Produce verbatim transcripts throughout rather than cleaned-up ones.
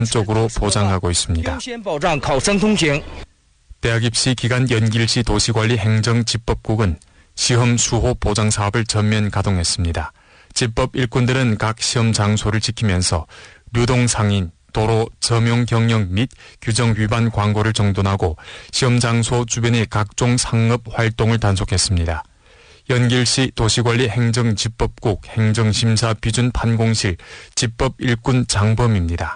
쪽으로 보장하고 있습니다. 대학 입시 기간 연길시 도시관리 행정집법국은 시험 수호 보장 사업을 전면 가동했습니다. 집법 일꾼들은 각 시험 장소를 지키면서 유동 상인, 도로 점용 경영 및 규정 위반 광고를 정돈하고 시험 장소 주변의 각종 상업 활동을 단속했습니다. 연길시 도시관리 행정집법국 행정심사 비준 판공실 집법 일꾼 장범입니다.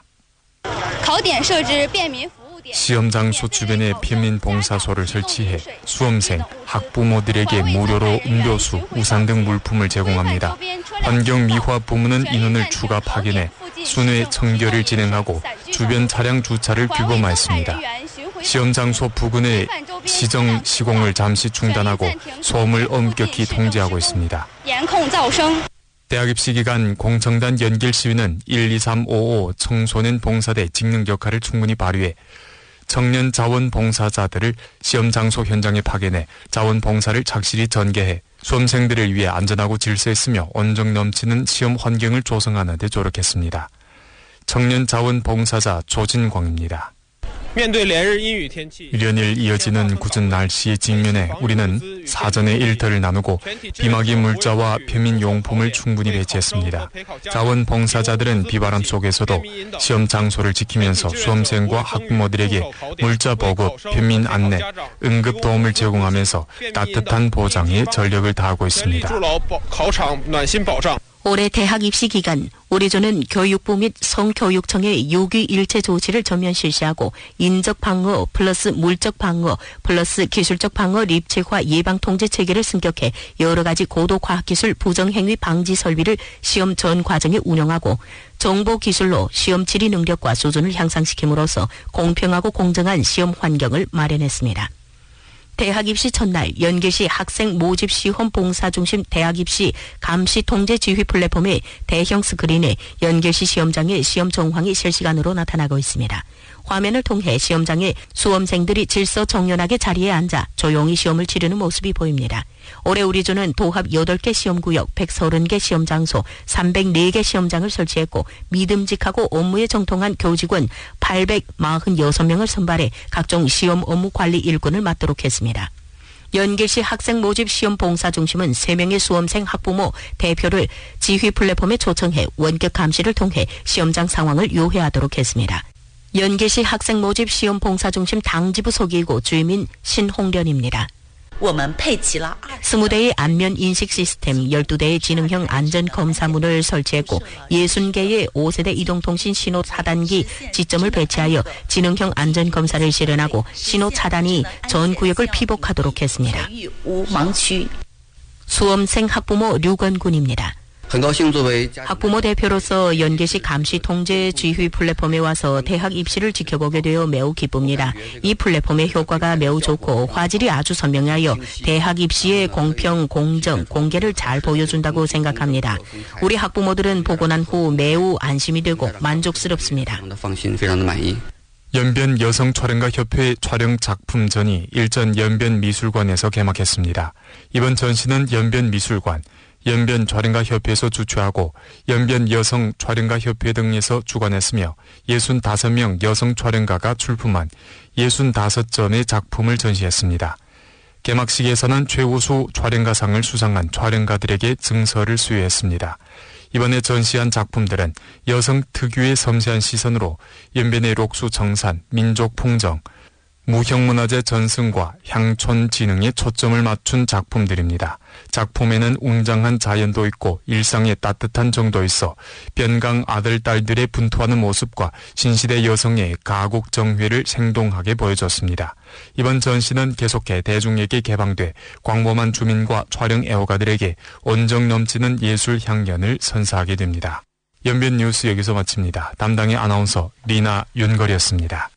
시험 장소 주변에 편민 봉사소를 설치해 수험생, 학부모들에게 무료로 음료수, 우산 등 물품을 제공합니다. 환경미화 부문은 인원을 추가 파견해 순회 청결을 진행하고 주변 차량 주차를 규범하였습니다. 시험 장소 부근의 시정 시공을 잠시 중단하고 소음을 엄격히 통제하고 있습니다. 대학 입시 기간 공청단 연길 시위는 일, 이, 삼, 오, 오 청소년 봉사대 직능 역할을 충분히 발휘해 청년 자원봉사자들을 시험 장소 현장에 파견해 자원봉사를 착실히 전개해 수험생들을 위해 안전하고 질서 있으며 온정 넘치는 시험 환경을 조성하는 데 조력했습니다. 청년 자원봉사자 조진광입니다. 일연일 이어지는 굳은 날씨에 직면해 우리는 사전에 일터를 나누고 비마기 물자와 편민용품을 충분히 배치했습니다. 자원봉사자들은 비바람 속에서도 시험 장소를 지키면서 수험생과 학부모들에게 물자 보급, 편민 안내, 응급 도움을 제공하면서 따뜻한 보장에 전력을 다하고 있습니다. 올해 대학 입시 기간 우리 조는 교육부 및 성교육청의 유기일체 조치를 전면 실시하고 인적 방어 플러스 물적 방어 플러스 기술적 방어 립체화 예방 통제 체계를 승격해 여러 가지 고도 과학기술 부정행위 방지 설비를 시험 전 과정에 운영하고 정보 기술로 시험 질의 능력과 수준을 향상시킴으로써 공평하고 공정한 시험 환경을 마련했습니다. 대학 입시 첫날 연길시 학생 모집 시험 봉사 중심 대학 입시 감시 통제 지휘 플랫폼의 대형 스크린에 연길시 시험장의 시험 정황이 실시간으로 나타나고 있습니다. 화면을 통해 시험장에 수험생들이 질서 정연하게 자리에 앉아 조용히 시험을 치르는 모습이 보입니다. 올해 우리 조는 도합 여덟 개 시험구역, 백삼십 개 시험장소, 삼백사 개 시험장을 설치했고 믿음직하고 업무에 정통한 교직원 팔백사십육 명을 선발해 각종 시험 업무 관리 일꾼을 맡도록 했습니다. 연길시 학생 모집 시험 봉사 중심은 세 명의 수험생 학부모 대표를 지휘 플랫폼에 초청해 원격 감시를 통해 시험장 상황을 요해하도록 했습니다. 연길시 학생 모집 시험 봉사 중심 당지부 소기이고 주임인 신홍련입니다. 스무 대의 안면 인식 시스템, 열두 대의 지능형 안전검사문을 설치했고 육십 개의 오 세대 이동통신 신호 차단기 지점을 배치하여 지능형 안전검사를 실현하고 신호 차단이 전 구역을 피복하도록 했습니다. 수험생 학부모 류건군입니다. 학부모 대표로서 연계시 감시 통제 지휘 플랫폼에 와서 대학 입시를 지켜보게 되어 매우 기쁩니다. 이 플랫폼의 효과가 매우 좋고 화질이 아주 선명하여 대학 입시의 공평, 공정, 공개를 잘 보여준다고 생각합니다. 우리 학부모들은 보고 난 후 매우 안심이 되고 만족스럽습니다. 연변 여성촬영가협회 촬영 작품전이 일전 연변미술관에서 개막했습니다. 이번 전시는 연변미술관, 연변촬영가협회에서 주최하고 연변여성촬영가협회 등에서 주관했으며 육십오 명 여성촬영가가 출품한 육십오 점의 작품을 전시했습니다. 개막식에서는 최우수 촬영가상을 수상한 촬영가들에게 증서를 수여했습니다. 이번에 전시한 작품들은 여성 특유의 섬세한 시선으로 연변의 록수 정산, 민족 풍정, 무형문화재 전승과 향촌 진흥에 초점을 맞춘 작품들입니다. 작품에는 웅장한 자연도 있고 일상의 따뜻한 정도 있어 변강 아들, 딸들의 분투하는 모습과 신시대 여성의 가국 정회를 생동하게 보여줬습니다. 이번 전시는 계속해 대중에게 개방돼 광범한 주민과 촬영 애호가들에게 온정 넘치는 예술 향연을 선사하게 됩니다. 연변 뉴스 여기서 마칩니다. 담당의 아나운서 리나 윤걸이었습니다.